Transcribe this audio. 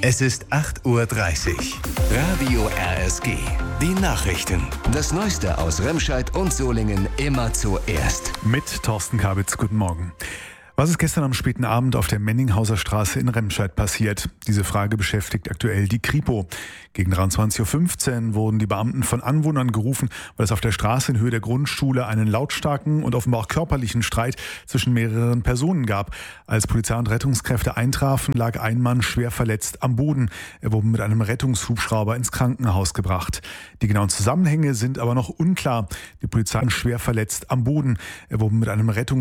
Es ist 8:30 Uhr. Radio RSG. Die Nachrichten. Das Neueste aus Remscheid und Solingen immer zuerst. Mit Thorsten Kabitz, guten Morgen. Was ist gestern am späten Abend auf der Menninghauser Straße in Remscheid passiert? Diese Frage beschäftigt aktuell die Kripo. Gegen 23:15 Uhr wurden die Beamten von Anwohnern gerufen, weil es auf der Straße in Höhe der Grundschule einen lautstarken und offenbar auch körperlichen Streit zwischen mehreren Personen gab. Als Polizei und Rettungskräfte eintrafen, lag ein Mann schwer verletzt am Boden. Er wurde mit einem Rettungshubschrauber ins Krankenhaus gebracht. Die genauen Zusammenhänge sind aber noch unklar. Die Polizei schwer verletzt am Boden. Er wurde mit einem